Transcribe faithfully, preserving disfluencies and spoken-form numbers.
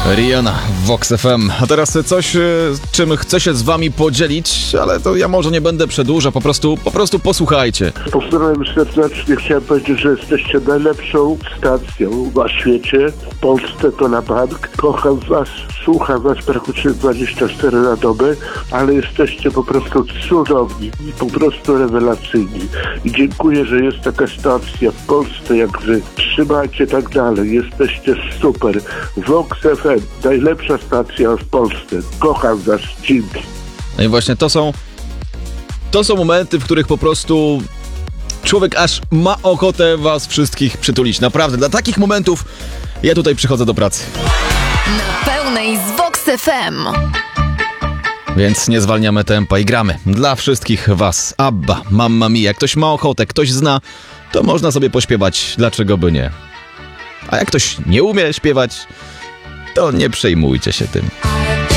Rihanna, Vox F M. A teraz coś, czym chcę się z wami podzielić, ale to ja może nie będę przedłużał, po prostu, po prostu posłuchajcie. Pozdrawiam serdecznie, chciałem powiedzieć, że jesteście najlepszą stacją na świecie, w Polsce to na bank. Kocham was, słucham was praktycznie dwadzieścia cztery na dobę, ale jesteście po prostu cudowni i po prostu rewelacyjni. I dziękuję, że jest taka stacja w Polsce jak wy. Trzymajcie tak dalej, jesteście super. Vox F M, najlepsza stacja w Polsce. Kocham was, dzięki. No i właśnie to są, to są momenty, w których po prostu człowiek aż ma ochotę was wszystkich przytulić. Naprawdę, dla takich momentów ja tutaj przychodzę do pracy. Na pełnej z Vox F M. Więc nie zwalniamy tempa i gramy. Dla wszystkich was. Abba, Mamma Mia. Jak ktoś ma ochotę, ktoś zna, to można sobie pośpiewać. Dlaczego by nie? A jak ktoś nie umie śpiewać, to nie przejmujcie się tym.